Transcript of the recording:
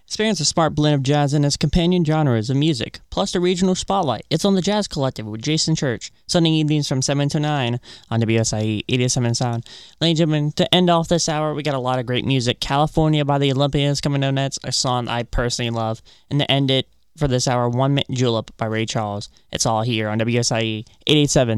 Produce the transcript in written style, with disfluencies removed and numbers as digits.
Experience a smart blend of jazz and its companion genres of music, plus the regional spotlight. It's on the Jazz Collective with Jason Church, Sunday evenings from 7 to 9 on WSIE 87 Sound. Ladies and gentlemen, to end off this hour, we got a lot of great music. California by the Olympians coming on next, a song I personally love. And to end it for this hour, 1 Minute Julep by Ray Charles. It's all here on WSIE 887